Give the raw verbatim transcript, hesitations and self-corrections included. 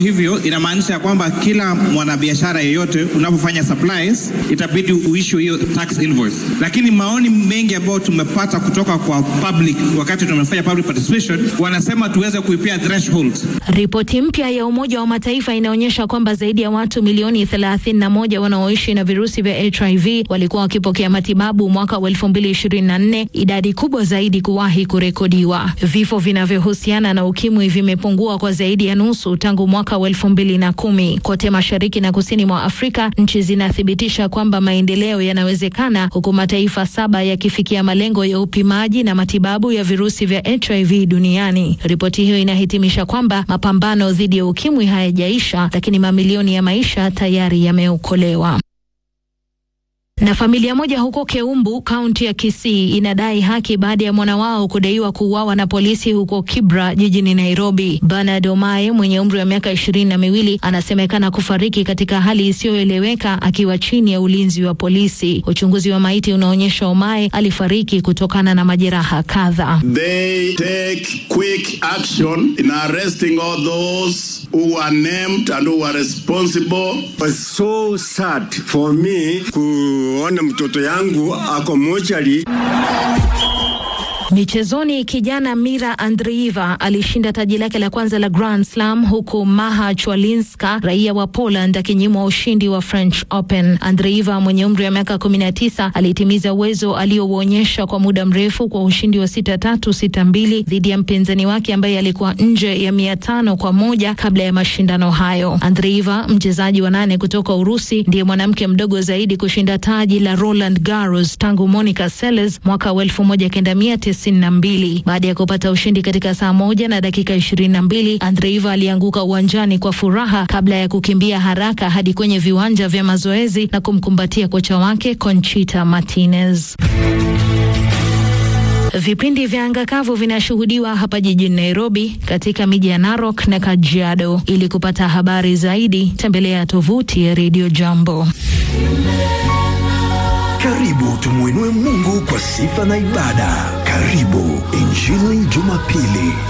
Hivyo inamaanisha kwamba kila mwanabiashara yeyote unapofanya supplies itabidi uissue hiyo tax invoice. Lakini maoni mengi ambayo tumepata kutoka kwa public wakati tumefanya public participation wanasema tuweze kuipia threshold. Ripoti mpya ya Umoja wa Mataifa inaonyesha kwamba zaidi ya watu milioni thelathini na moja wanaoishi na virusi vya H I V walikuwa wakipokea matibabu mwaka wa elfu mbili ishirini na nne, idadi kubwa zaidi kuwahi kurekodiwa. Vifo vinavyohusiana na ukimwi vimepungua kwa zaidi ya nusu tangu mwaka wa elfu mbili na kumi. Kote mashariki na kusini mwa Afrika, nchi zinathibitisha kwamba maendeleo yanawezekana huku mataifa saba yakifikia malengo ya upimaji na matibabu ya virusi vya H I V duniani. Ripoti hiyo inahitimisha kwamba mapambano dhidi ya ukimwi hayajaisha, lakini mamilioni ya maisha tayari yameokolewa. Na familia moja huko Keumbu, kaunti ya Kisii, inadai haki baada ya mwana wao kudaiwa kuuawa na polisi huko Kibra, jijini Nairobi. Bernard Omae mwenye umri wa miaka ishirini na miwili anasemekana kufariki katika hali isiyoeleweka akiwa chini ya ulinzi wa polisi. Uchunguzi wa maiti unaonyesha Omae alifariki kutokana na majeraha kadhaa. They take quick action in arresting all those who are named and who are responsible. It's so sad for me to ona mtoto yangu ako mochari. Michezoni, kijana Mira Andreeva alishinda taji lake la kwanza la Grand Slam huku Maha Chwalinska, raia wa Poland, akinyimwa ushindi wa French Open. Andreeva mwenye umri wa miaka kumi na tisa alitimiza uwezo aliouonyesha kwa muda mrefu kwa ushindi wa sita tatu sita mbili dhidi ya mpinzani wake ambaye alikuwa nje ya mia tano kwa moja kabla ya mashindano hayo. Andreeva, mchezaji wa nane kutoka Urusi, ndiye mwanamke mdogo zaidi kushinda taji la Roland Garros tangu Monica Seles mwaka wa elfu moja kenda mia tisini na mbili. Baada ya kupata ushindi katika saa moja na dakika ishirini na mbili, Andreeva alianguka uwanjani kwa furaha kabla ya kukimbia haraka hadi kwenye viwanja vya mazoezi na kumkumbatia kocha wake Conchita Martinez. Vipindi vya anga kavu vinashuhudiwa hapa jijini Nairobi, katika miji ya Narok na Kajiado. Ili kupata habari zaidi, tembelea tovuti ya Radio Jambo. Karibu tumuinue Mungu kwa sifa na ibada. Karibu Injili Jumapili.